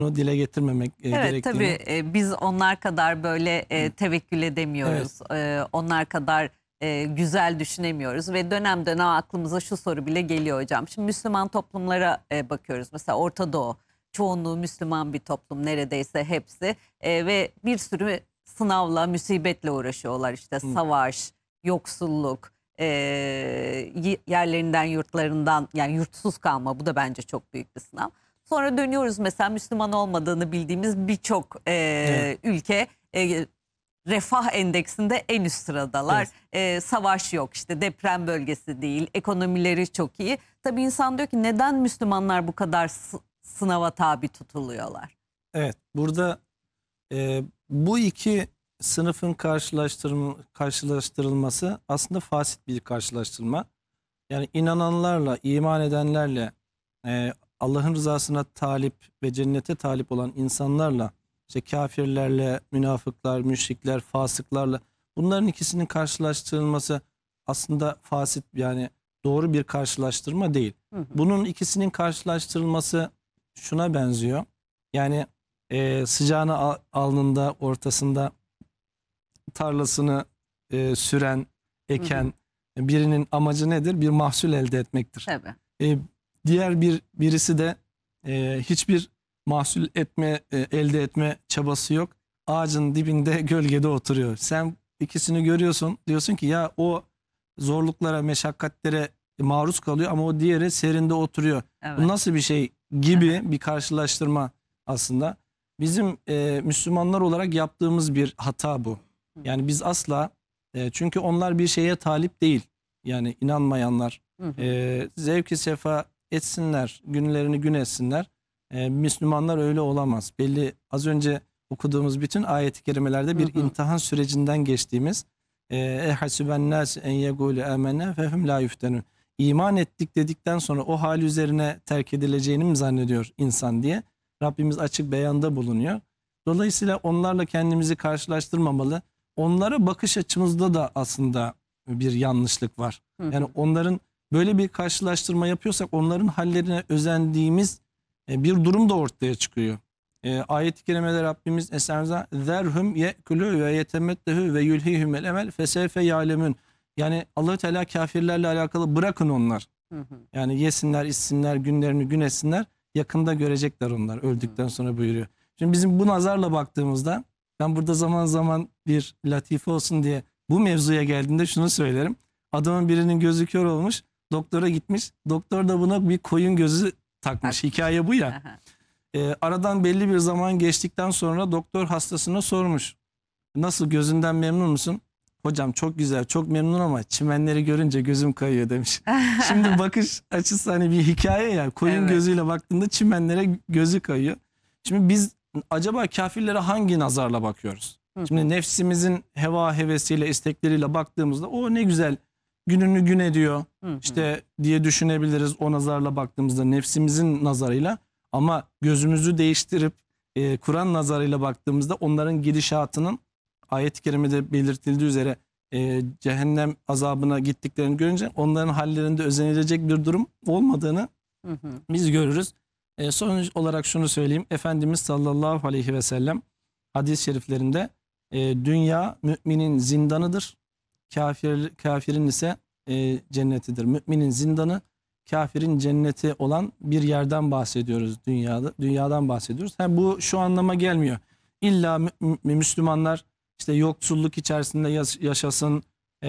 Bunu dile getirmemek Evet, gerektiğini. tabii biz onlar kadar böyle tevekkül edemiyoruz. Onlar kadar güzel düşünemiyoruz ve dönem dönem aklımıza şu soru bile geliyor hocam. Şimdi Müslüman toplumlara bakıyoruz. Mesela Orta Doğu, çoğunluğu Müslüman bir toplum, neredeyse hepsi. Ve bir sürü sınavla, musibetle uğraşıyorlar. İşte Hı. savaş, yoksulluk, yerlerinden, yurtlarından, yani yurtsuz kalma, bu da bence çok büyük bir sınav. Sonra dönüyoruz, mesela Müslüman olmadığını bildiğimiz birçok Evet, ülke refah endeksinde en üst sıradalar. Savaş yok, işte deprem bölgesi değil, ekonomileri çok iyi. Tabii insan diyor ki neden Müslümanlar bu kadar sınava tabi tutuluyorlar? evet. Burada bu iki sınıfın karşılaştırılması aslında fasit bir karşılaştırma. Yani inananlarla, iman edenlerle, Allah'ın rızasına talip ve cennete talip olan insanlarla, işte kafirlerle, münafıklar, müşrikler, fasıklarla, bunların ikisinin karşılaştırılması aslında fasit, yani doğru bir karşılaştırma değil. Hı hı. Bunun ikisinin karşılaştırılması şuna benziyor. Yani sıcağını alnında, ortasında tarlasını süren, Hı hı. eken birinin amacı nedir? Bir mahsul elde etmektir. Tabii. E, Diğer birisi de hiçbir mahsul elde etme çabası yok. Ağacın dibinde gölgede oturuyor. Sen ikisini görüyorsun, diyorsun ki ya o zorluklara, meşakkatlere maruz kalıyor ama o diğeri serinde oturuyor. Bu Evet. nasıl bir şey gibi bir karşılaştırma aslında. Bizim Müslümanlar olarak yaptığımız bir hata bu. Yani biz asla, çünkü onlar bir şeye talip değil. Yani inanmayanlar Hı hı. zevki sefa etsinler, günlerini gün etsinler. Müslümanlar öyle olamaz. Belli, az önce okuduğumuz bütün ayet-i kerimelerde bir imtihan sürecinden geçtiğimiz ehasiben nas en yegulu amennâ fehum la yuftenun. İman ettik dedikten sonra o hal üzerine terk edileceğini mi zannediyor insan diye Rabbimiz açık beyanda bulunuyor. Dolayısıyla onlarla kendimizi karşılaştırmamalı. Onlara bakış açımızda da aslında bir yanlışlık var. Hı hı. Yani onların, böyle bir karşılaştırma yapıyorsak onların hallerine özendiğimiz bir durum da ortaya çıkıyor. Ayet-i kerimede Rabbimiz Esselam'da zerhum ye'kulû ve yetemettehû ve yulhihumul emel fesevfe ya'lemûn. Yani Allah Teala kafirlerle alakalı bırakın onlar. Hı hı. Yani yesinler, içsinler, günlerini gün etsinler. Yakında görecekler onlar öldükten sonra buyuruyor. Şimdi bizim bu nazarla baktığımızda, ben burada zaman zaman bir latife olsun diye bu mevzuya geldiğinde şunu söylerim. Adamın birinin gözü kör olmuş, doktora gitmiş. Doktor da buna bir koyun gözü takmış. Hikaye bu ya. Aha. Aradan belli bir zaman geçtikten sonra doktor hastasına sormuş. Nasıl, gözünden memnun musun? Hocam çok güzel, çok memnun ama çimenleri görünce gözüm kayıyor demiş. Şimdi bakış açısı hani bir hikaye ya. Koyun Evet. gözüyle baktığında çimenlere gözü kayıyor. Şimdi biz acaba kafirlere hangi nazarla bakıyoruz? Hı hı. Şimdi nefsimizin heva hevesiyle, istekleriyle baktığımızda o ne güzel gününü gün ediyor Hı hı. işte diye düşünebiliriz o nazarla baktığımızda, nefsimizin nazarıyla. Ama gözümüzü değiştirip Kur'an nazarıyla baktığımızda onların gidişatının ayet-i kerimede belirtildiği üzere cehennem azabına gittiklerini görünce onların hallerinde özenilecek bir durum olmadığını Hı hı. biz görürüz. Sonuç olarak şunu söyleyeyim. Efendimiz sallallahu aleyhi ve sellem hadis-i şeriflerinde dünya müminin zindanıdır. Kafirin ise cennetidir. Müminin zindanı, kafirin cenneti olan bir yerden bahsediyoruz dünyada. Dünyadan bahsediyoruz. Bu şu anlama gelmiyor. İlla Müslümanlar işte yoksulluk içerisinde yaşasın,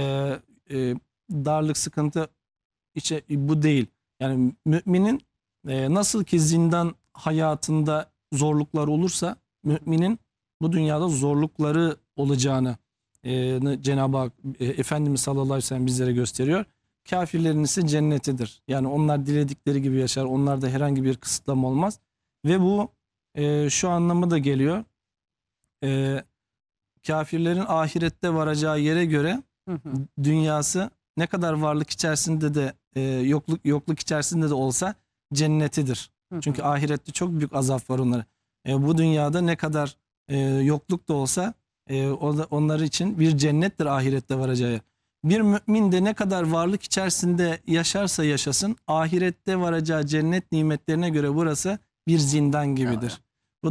darlık, sıkıntı bu değil. Yani müminin nasıl ki zindan hayatında zorluklar olursa müminin bu dünyada zorlukları olacağını Cenab-ı Hak, Efendimiz sallallahu aleyhi ve sellem bizlere gösteriyor. Kafirlerin ise cennetidir. Yani onlar diledikleri gibi yaşar. Onlarda herhangi bir kısıtlama olmaz. Ve bu şu anlamı da geliyor. Kafirlerin ahirette varacağı yere göre Hı hı. dünyası ne kadar varlık içerisinde de yokluk içerisinde de olsa cennetidir. Hı hı. Çünkü ahirette çok büyük azap var onlara. Bu dünyada ne kadar yokluk da olsa onlar için bir cennettir ahirette varacağı. Bir mümin de ne kadar varlık içerisinde yaşarsa yaşasın ahirette varacağı cennet nimetlerine göre burası bir zindan gibidir.